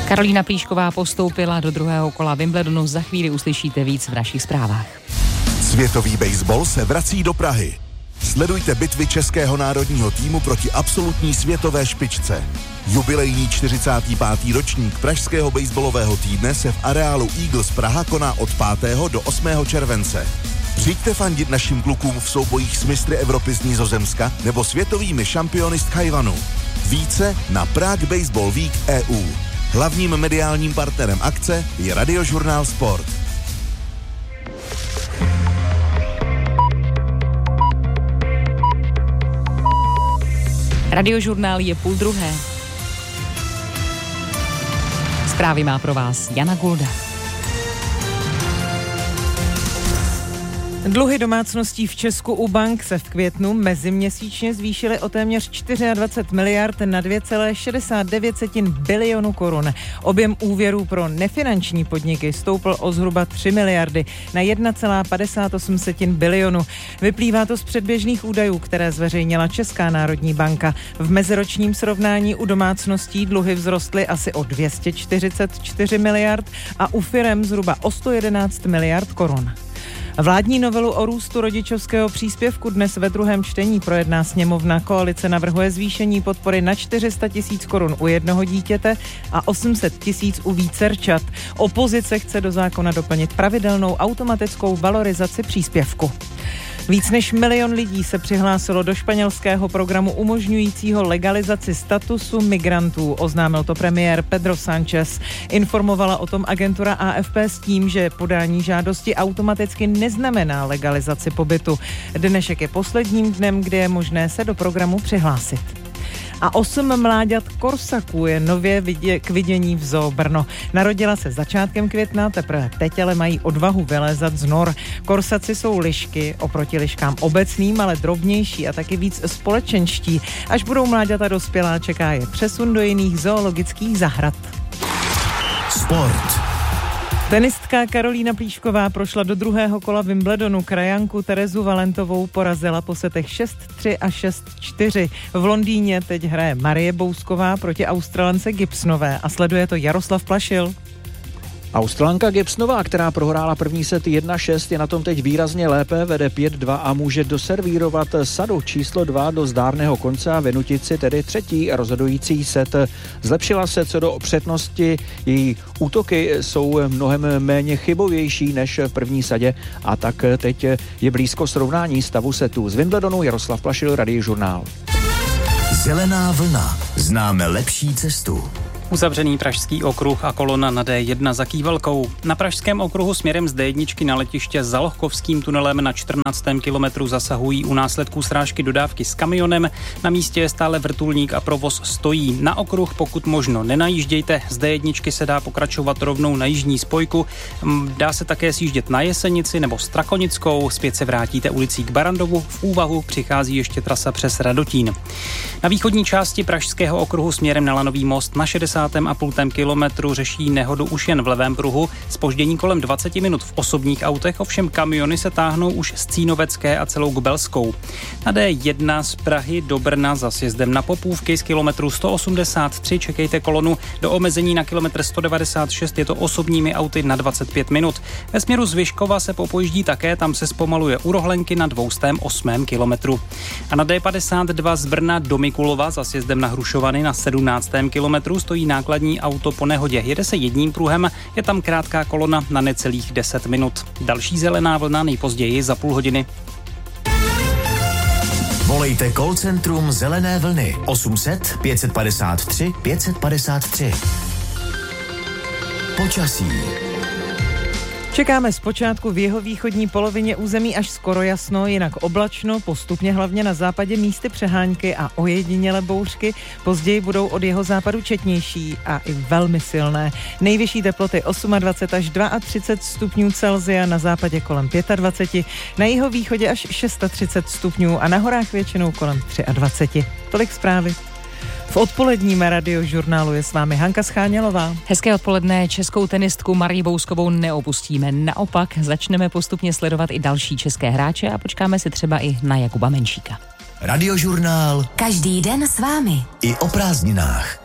Karolína Plíšková postoupila do druhého kola Wimbledonu. Za chvíli uslyšíte víc v našich zprávách. Světový baseball se vrací do Prahy. Sledujte bitvy českého národního týmu proti absolutní světové špičce. Jubilejní 45. ročník pražského baseballového týdne se v areálu Eagles Praha koná od 5. do 8. července. Přijďte fandit našim klukům v soubojích s mistry Evropy z Nizozemska nebo světovými šampiony z Tchajwanu. Více na Prague Baseball Week EU. Hlavním mediálním partnerem akce je Radiožurnál Sport. Radiožurnál je 12:30. Zprávy má pro vás Jana Gulda. Dluhy domácností v Česku u bank se v květnu meziměsíčně zvýšily o téměř 24 miliard na 2,69 bilionu korun. Objem úvěrů pro nefinanční podniky stoupl o zhruba 3 miliardy na 1,58 bilionu. Vyplývá to z předběžných údajů, které zveřejnila Česká národní banka. V meziročním srovnání u domácností dluhy vzrostly asi o 244 miliard a u firem zhruba o 111 miliard korun. Vládní novelu o růstu rodičovského příspěvku dnes ve druhém čtení projedná sněmovna. Koalice navrhuje zvýšení podpory na 400 000 korun u jednoho dítěte a 800 000 u vícerčat. Opozice chce do zákona doplnit pravidelnou automatickou valorizaci příspěvku. Víc než 1 milion lidí se přihlásilo do španělského programu umožňujícího legalizaci statusu migrantů, oznámil to premiér Pedro Sánchez. Informovala o tom agentura AFP s tím, že podání žádosti automaticky neznamená legalizaci pobytu. Dnešek je posledním dnem, kdy je možné se do programu přihlásit. A 8 mláďat korsaků je nově k vidění v Zoo Brno. Narodila se začátkem května, teprve teď ale mají odvahu vylézat z nor. Korsaci jsou lišky, oproti liškám obecným, ale drobnější a taky víc společenští. Až budou mláďata dospělá, čeká je přesun do jiných zoologických zahrad. Sport. Tenistka Karolína Plíšková prošla do druhého kola Wimbledonu. Krajanku Terezu Valentovou porazila po setech 6-3 a 6-4. V Londýně teď hraje Marie Bousková proti Australance Gibsonové a sleduje to Jaroslav Plašil. Australanka Gibsonová, která prohrála první set 1-6, je na tom teď výrazně lépe, vede 5-2 a může doservírovat sadu číslo 2 do zdárného konce a vynutit si tedy třetí rozhodující set. Zlepšila se co do přednosti, její útoky jsou mnohem méně chybovější než v první sadě a tak teď je blízko srovnání stavu setů. Z Wimbledonu Jaroslav Plašil, Radiožurnál. Zelená vlna. Známe lepší cestu. Uzavřený pražský okruh a kolona na D1 za Kývalkou. Na pražském okruhu směrem z D1 na letiště za Lohkovským tunelem na 14. kilometru zasahují u následků srážky dodávky s kamionem. Na místě je stále vrtulník a provoz stojí. Na okruh pokud možno nenajíždějte. Z D1 se dá pokračovat rovnou na jižní spojku. Dá se také sjíždět na Jesenici nebo Strakonickou. Zpět se vrátíte ulicí k Barandovu. V úvahu přichází ještě trasa přes Radotín. Na východní části pražského okruhu směrem na Lanový most na 60,5 kilometru řeší nehodu už jen v levém pruhu. Zpoždění kolem 20 minut v osobních autech, ovšem kamiony se táhnou už z Cínovecké a celou Gbelskou. Na D1 z Prahy do Brna za sjezdem na Popůvky z kilometru 183 čekejte kolonu. Do omezení na kilometr 196 je to osobními auty na 25 minut. Ve směru z Vyškova se popojíždí také, tam se zpomaluje u Rohlenky na 208. kilometru. A na D52 z Brna do Mikulova za sjezdem na Hrušovany na 17. kilometru stojí nákladní auto po nehodě. Jede se jedním pruhem, je tam krátká kolona na necelých 10 minut. Další zelená vlna nejpozději za půl hodiny. Volejte call centrum Zelené vlny 800 553 553. Počasí. Čekáme zpočátku v jihovýchodní polovině území až skoro jasno, jinak oblačno, postupně hlavně na západě místy přehánky a ojedinělé bouřky. Později budou od jihozápadu četnější a i velmi silné. Nejvyšší teploty 28 až 32 stupňů Celsia, na západě kolem 25, na jihovýchodě až 36 stupňů a na horách většinou kolem 23. Tolik zprávy. V odpoledním Radiožurnálu je s vámi Hanka Schánělová. Hezké odpoledne. Českou tenistku Marii Bouskovou neopustíme. Naopak začneme postupně sledovat i další české hráče a počkáme si třeba i na Jakuba Menšíka. Radiožurnál. Každý den s vámi. I o prázdninách.